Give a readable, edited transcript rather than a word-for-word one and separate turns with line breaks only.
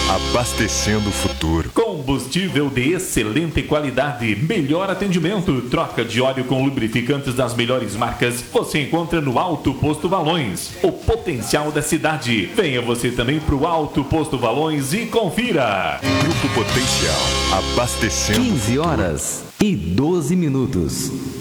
abastecendo o futuro.
Combustível de excelente qualidade, melhor atendimento, troca de óleo com lubrificantes das melhores marcas, você encontra no Alto Posto Valões, o potencial da cidade. Venha você também para o Alto Posto Valões e confira.
Grupo Potencial, abastecendo
15 horas e 12 minutos.